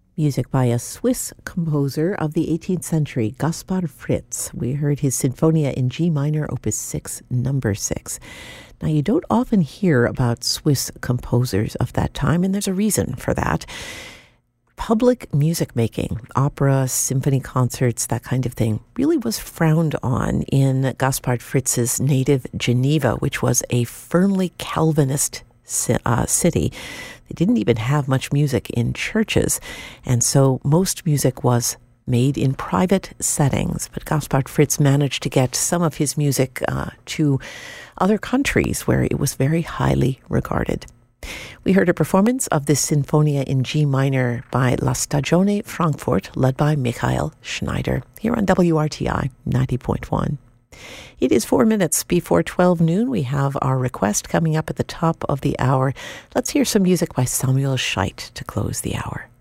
Music by a Swiss composer of the 18th century, Gaspar Fritz. We heard his Sinfonia in G minor, opus 6, number 6. Now, you don't often hear about Swiss composers of that time, and there's a reason for that. Public music making, opera, symphony concerts, that kind of thing, really was frowned on in Gaspar Fritz's native Geneva, which was a firmly Calvinist city. They didn't even have much music in churches, and so most music was made in private settings. But Gaspar Fritz managed to get some of his music to other countries where it was very highly regarded. We heard a performance of this Sinfonia in G minor by La Stagione Frankfurt, led by Michael Schneider, here on WRTI 90.1. It is 4 minutes before 12 noon. We have our request coming up at the top of the hour. Let's hear some music by Samuel Scheidt to close the hour.